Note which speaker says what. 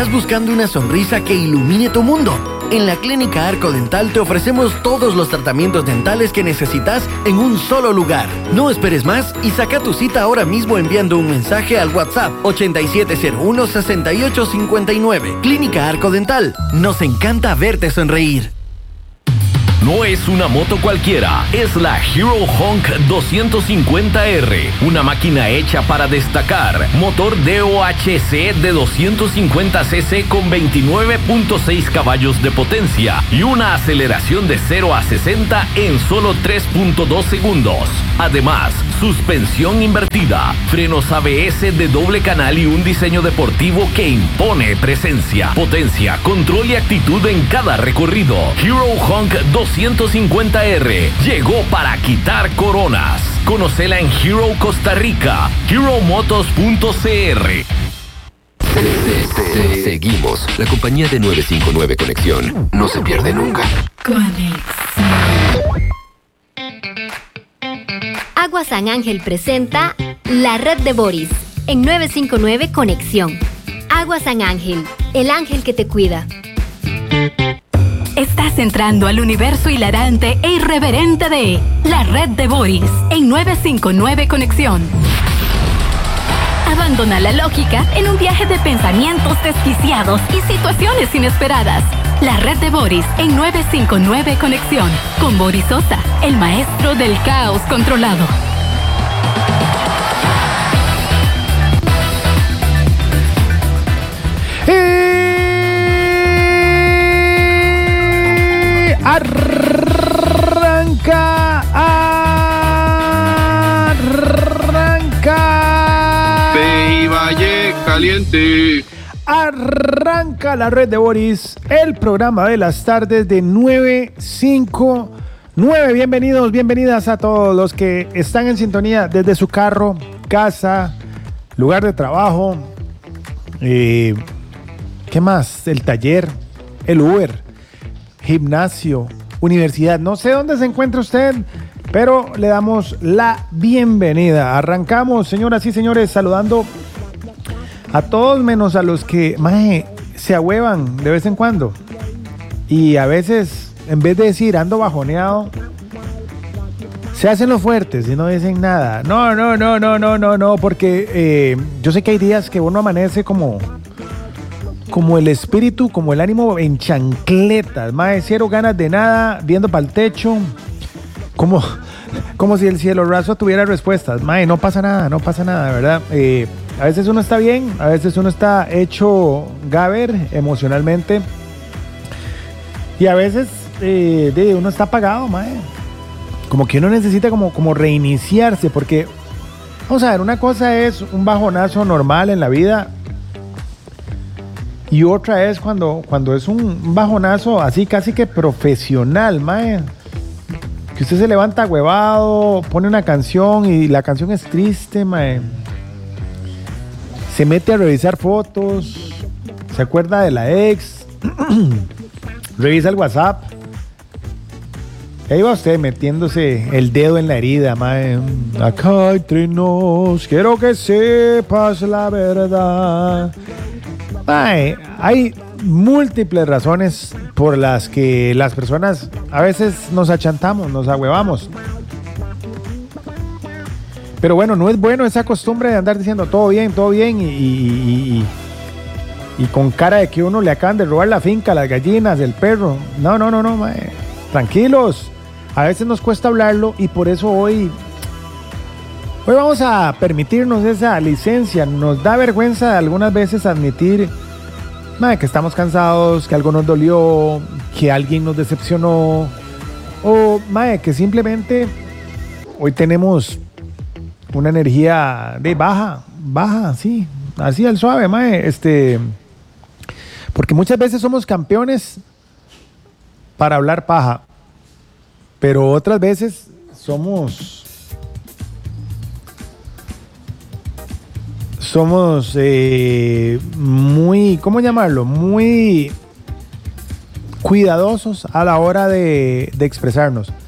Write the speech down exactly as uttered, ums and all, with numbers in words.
Speaker 1: ¿Estás buscando una sonrisa que ilumine tu mundo? En la Clínica Arco Dental te ofrecemos todos los tratamientos dentales que necesitas en un solo lugar. No esperes más y saca tu cita ahora mismo enviando un mensaje al WhatsApp ochenta y siete cero uno, sesenta y ocho cincuenta y nueve. Clínica Arco Dental. Nos encanta verte sonreír.
Speaker 2: No es una moto cualquiera, es la Hero Honk doscientos cincuenta R, una máquina hecha para destacar. Motor D O H C de doscientos cincuenta cc con veintinueve punto seis caballos de potencia y una aceleración de cero a sesenta en solo tres punto dos segundos. Además, suspensión invertida, frenos A B S de doble canal y un diseño deportivo que impone presencia, potencia, control y actitud en cada recorrido. Hero Honk doscientos cincuenta R llegó para quitar coronas. Conócela en Hero Costa Rica, hero motos punto c r.
Speaker 3: Seguimos. La compañía de nueve cinco nueve Conexión no se pierde nunca.
Speaker 4: Conexión. Agua San Ángel presenta La Red de Boris en nueve cinco nueve Conexión. Agua San Ángel, el ángel que te cuida.
Speaker 5: Estás entrando al universo hilarante e irreverente de La Red de Boris en nueve cinco nueve Conexión. Abandona la lógica en un viaje de pensamientos desquiciados y situaciones inesperadas. La Red de Boris en nueve cinco nueve Conexión. Con Boris Sosa, el maestro del caos controlado.
Speaker 6: Arranca, arranca.
Speaker 7: Ve y Valle Caliente.
Speaker 6: Arranca la Red de Boris, el programa de las tardes de nueve cinco nueve. Bienvenidos, bienvenidas a todos los que están en sintonía desde su carro, casa, lugar de trabajo. Eh, ¿Qué más? El taller, el Uber, gimnasio, universidad. No sé dónde se encuentra usted, pero le damos la bienvenida. Arrancamos, señoras y señores, saludando a todos menos a los que maje, se ahuevan de vez en cuando. Y a veces, en vez de decir ando bajoneado, se hacen los fuertes y no dicen nada. No, no, no, no, no, no, no, porque eh, yo sé que hay días que uno amanece como... como el espíritu, como el ánimo en chancletas, más de cero ganas de nada, viendo para el techo, como, como si el cielo raso tuviera respuestas. Mae, no pasa nada, no pasa nada, ¿verdad? Eh, a veces uno está bien, a veces uno está hecho gaber emocionalmente y a veces eh, de, uno está apagado, mae. Como que uno necesita como, como reiniciarse, porque, vamos a ver, una cosa es un bajonazo normal en la vida. Y otra es cuando, cuando es un bajonazo así casi que profesional, mae. Que usted se levanta huevado, pone una canción y la canción es triste, mae. Se mete a revisar fotos, se acuerda de la ex, revisa el WhatsApp. Ahí va usted metiéndose el dedo en la herida, mae. Acá entre nos, quiero que sepas la verdad. Ay, hay múltiples razones por las que las personas a veces nos achantamos, nos ahuevamos. Pero bueno, no es bueno esa costumbre de andar diciendo todo bien, todo bien y, y, y, y con cara de que uno le acaban de robar la finca, las gallinas, el perro. No, no, no, no, mae. Tranquilos. A veces nos cuesta hablarlo y por eso hoy... Hoy vamos a permitirnos esa licencia. Nos da vergüenza algunas veces admitir madre, que estamos cansados, que algo nos dolió, que alguien nos decepcionó, o madre, que simplemente hoy tenemos una energía de baja, baja, así, así al suave, madre, este, porque muchas veces somos campeones para hablar paja, pero otras veces somos Somos eh, muy, ¿cómo llamarlo? Muy cuidadosos a la hora de, de expresarnos.